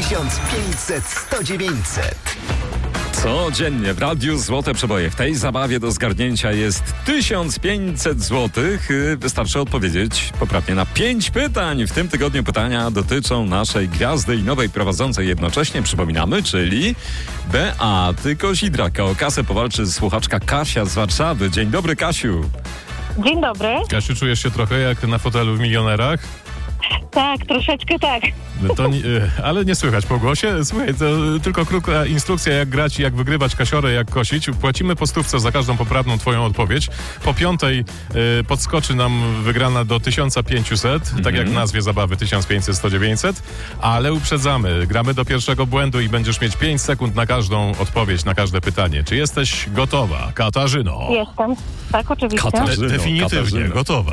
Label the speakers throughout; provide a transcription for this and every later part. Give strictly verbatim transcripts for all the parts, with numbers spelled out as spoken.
Speaker 1: tysiąc pięćset, sto dziewięćset.
Speaker 2: Codziennie w Radiu Złote Przeboje. W tej zabawie do zgarnięcia jest tysiąc pięćset złotych. Wystarczy odpowiedzieć poprawnie na pięć pytań. W tym tygodniu pytania dotyczą naszej gwiazdy i nowej prowadzącej jednocześnie, przypominamy, czyli Beaty Kozidrak. O kasę powalczy słuchaczka Kasia z Warszawy. Dzień dobry, Kasiu.
Speaker 3: Dzień dobry.
Speaker 4: Kasiu, czujesz się trochę jak na fotelu w Milionerach?
Speaker 3: Tak, troszeczkę tak.
Speaker 4: To nie, ale nie słychać po głosie. Słuchaj, to tylko krótka instrukcja, jak grać i jak wygrywać kasiorę, jak kosić. Płacimy po stówce za każdą poprawną twoją odpowiedź. Po piątej y, podskoczy nam wygrana do tysiąc pięćset, mm-hmm. tak jak w nazwie zabawy tysiąc pięćset, sto dziewięćset, ale uprzedzamy. Gramy do pierwszego błędu i będziesz mieć pięć sekund na każdą odpowiedź, na każde pytanie. Czy jesteś gotowa, Katarzyno?
Speaker 3: Jestem. Tak, oczywiście.
Speaker 2: Katarzyno,
Speaker 4: Definitywnie
Speaker 2: Katarzyno.
Speaker 4: gotowa.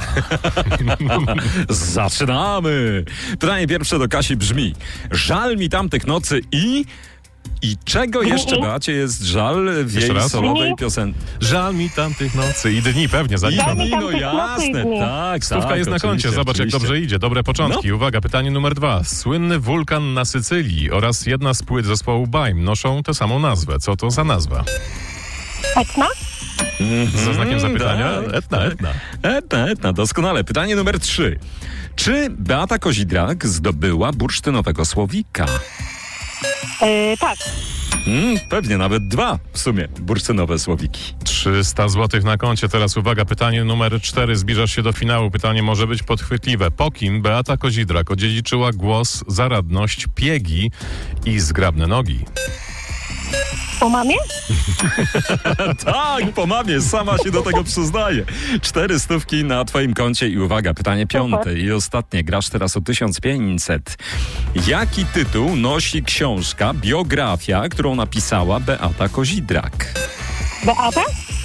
Speaker 2: Zaczynamy! Pytanie pierwsze do Kasi brzmi: żal mi tamtych nocy i... I czego jeszcze, Beacie, jest żal w
Speaker 4: Jeszcze
Speaker 2: jej
Speaker 4: raz?
Speaker 2: solowej
Speaker 3: Dni?
Speaker 2: piosence?
Speaker 4: Żal mi tamtych nocy i dni, pewnie
Speaker 2: I
Speaker 4: zaliczone.
Speaker 3: mi
Speaker 2: no
Speaker 3: tamtych nocy i
Speaker 2: jasne,
Speaker 3: dni.
Speaker 2: tak,
Speaker 4: Stówka
Speaker 2: tak,
Speaker 4: jest na koncie,
Speaker 2: oczywiście,
Speaker 4: zobacz jak
Speaker 2: oczywiście.
Speaker 4: dobrze idzie, dobre początki.
Speaker 2: No.
Speaker 4: Uwaga, pytanie numer dwa. Słynny wulkan na Sycylii oraz jedna z płyt zespołu Baim noszą tę samą nazwę. Co to za nazwa?
Speaker 3: Etna?
Speaker 4: Ze znakiem zapytania?
Speaker 2: tak,
Speaker 4: Etna,
Speaker 2: tak.
Speaker 4: Etna.
Speaker 2: Etna, etna, doskonale. Pytanie numer trzy. Czy Beata Kozidrak zdobyła bursztynowego słowika?
Speaker 3: Yy, tak.
Speaker 2: Mm, pewnie nawet dwa w sumie bursztynowe słowiki.
Speaker 4: trzysta złotych na koncie. Teraz uwaga, pytanie numer cztery. Zbliżasz się do finału. Pytanie może być podchwytliwe. Po kim Beata Kozidrak odziedziczyła głos, zaradność, piegi i zgrabne nogi?
Speaker 3: Po mamie?
Speaker 2: Tak, po mamie, sama się do tego przyznaje. Cztery stówki na twoim koncie i uwaga, pytanie piąte i ostatnie. Grasz teraz o tysiąc pięćset. Jaki tytuł nosi książka, biografia, którą napisała Beata Kozidrak?
Speaker 3: Beata?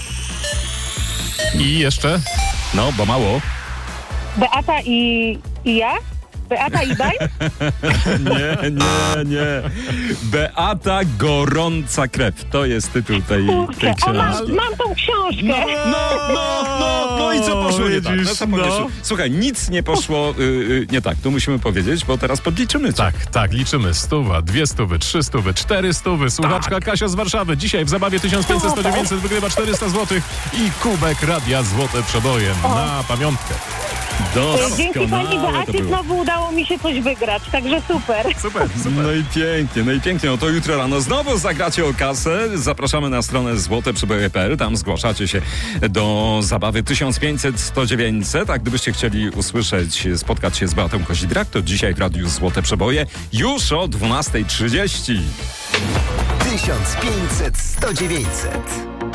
Speaker 4: I jeszcze?
Speaker 2: No, bo mało.
Speaker 3: Beata i, i ja? Beata i Baj?
Speaker 2: Nie, nie, nie. Beata Gorąca Krew. To jest tytuł tej, tej
Speaker 3: Kurczę, o, mam,
Speaker 2: książki.
Speaker 3: mam tą książkę.
Speaker 2: No, no, no, no i co poszło nie tak? No, co
Speaker 4: no.
Speaker 2: poszło? Słuchaj, nic nie poszło y, y, nie tak. Tu musimy powiedzieć, bo teraz podliczymy. Co?
Speaker 4: Tak, tak, liczymy. Stuwa, dwie stówy, trzy stówy, cztery stówy. Słuchaczka
Speaker 2: Tak.
Speaker 4: Kasia z Warszawy. Dzisiaj w zabawie tysiąc pięćset, sto dziewięćset wygrywa czterysta złotych i kubek Radia Złote Przeboje na pamiątkę.
Speaker 3: Dzięki pani
Speaker 2: Doskonale to
Speaker 3: Beacie
Speaker 2: było.
Speaker 3: znowu udało mi się coś wygrać, także super.
Speaker 4: Super, super.
Speaker 2: No i pięknie, no i pięknie. No to jutro rano znowu zagracie o kasę. Zapraszamy na stronę złote przeboje kropka p l. Tam zgłaszacie się do zabawy tysiąc pięćset, sto dziewięćset. A gdybyście chcieli usłyszeć, spotkać się z Beatą Kozidrak, to dzisiaj w Radiu Złote Przeboje już o dwunasta trzydzieści.
Speaker 1: tysiąc pięćset, sto dziewięćset.